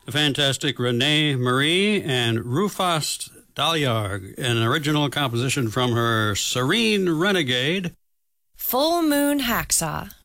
The fantastic Renee Marie and Rufus Dalyarg, an original composition from her Serene Renegade. Full Moon Hacksaw.